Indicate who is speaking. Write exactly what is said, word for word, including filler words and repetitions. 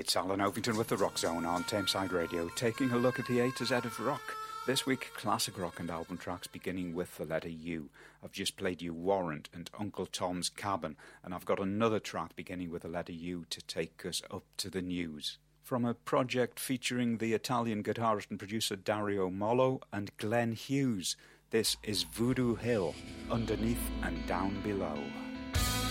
Speaker 1: It's Alan Ovington with the Rock Zone on Tameside Radio, taking a look at the A to Z of rock. This week, classic rock and album tracks beginning with the letter U. I've just played you Warrant and Uncle Tom's Cabin, and I've got another track beginning with the letter U to take us up to the news. From a project featuring the Italian guitarist and producer Dario Mollo and Glenn Hughes, this is Voodoo Hill, Underneath and Down Below.